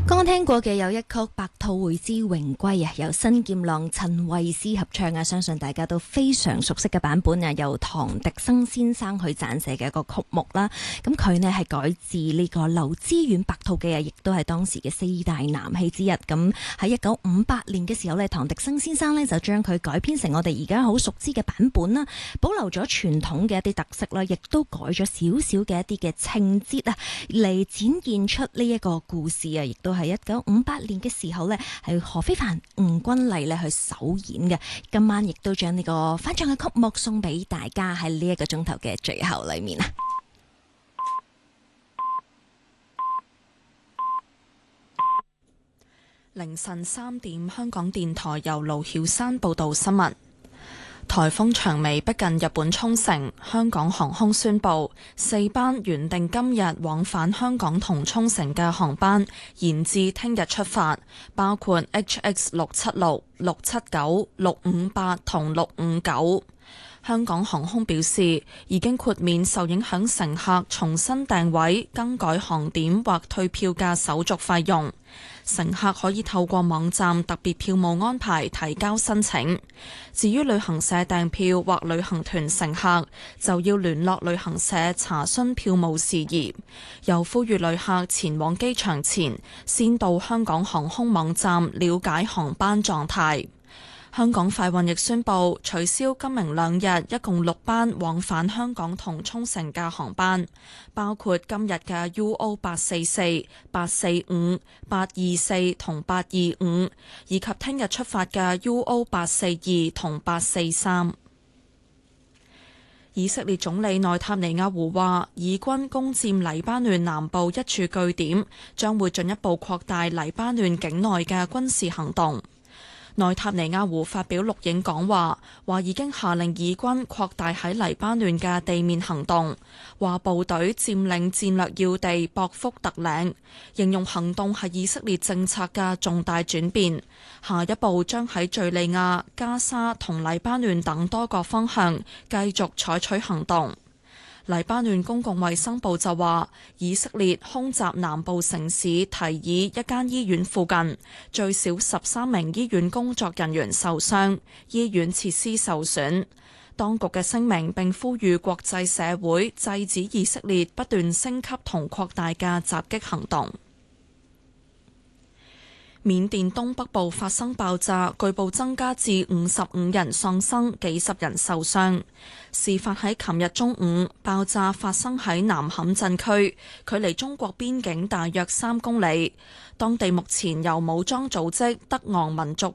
剛聽過嘅有一曲《白兔會之榮歸》啊，由新劍郎陳慧思合唱啊，相信大家都非常熟悉嘅版本啊，由唐迪生先生去撰寫嘅一個曲目啦。咁佢呢係改自呢個劉知遠《白兔記》啊，亦都係當時嘅四大男戲之一。咁喺1958年嘅時候呢，唐迪生先生呢就將佢改編成我哋而家好熟知嘅版本啦，保留咗傳統嘅一啲特色啦，亦都改咗少少嘅一啲嘅情節啊，嚟展現出呢一個故事啊，亦都係1958年嘅時候呢，係何非凡、吳君麗呢去首演嘅。今晚亦都將呢個翻唱嘅曲目送俾大家喺呢一個鐘頭嘅最後裏面啊！ 凌晨3點，香港電台由盧曉山報道新聞。颱風長尾逼近日本沖繩，香港航空宣布4班原定今日往返香港同沖繩嘅航班延至聽日出發，包括 HX676、679、658同659。香港航空表示，已經豁免受影響乘客重新訂位、更改航點或退票嘅手續費用。乘客可以透過網站特別票務安排提交申請。至於旅行社訂票或旅行團乘客，就要聯絡旅行社查詢票務事宜。又呼籲旅客前往機場前，先到香港航空網站了解航班狀態。香港快運亦宣布取消今明兩日一共6班往返香港同沖繩嘅航班，包括今日嘅 UO844、845、824同825，以及聽日出發嘅 UO842同843。以色列總理內塔尼亞胡話，以軍攻佔黎巴嫩南部一處據點，將會進一步擴大黎巴嫩境內嘅軍事行動。內塔尼亞胡發表錄影講話，話已經下令以軍擴大喺黎巴嫩嘅地面行動，話部隊佔領戰略要地博福特嶺，形容行動係以色列政策嘅重大轉變，下一步將喺敘利亞、加沙同黎巴嫩等多個方向繼續採取行動。黎巴嫩公共衛生部就話，以色列空襲南部城市提爾一間醫院附近，最少13名醫院工作人員受傷，醫院設施受損。當局嘅聲明並呼籲國際社會制止以色列不斷升級同擴大嘅襲擊行動。緬甸東北部發生爆炸，據報增加至55人喪生，幾十人受傷。事發喺琴日中午，爆炸發生喺南坎鎮區，距離中國邊境大約3公里。當地目前由武裝組織德昂民族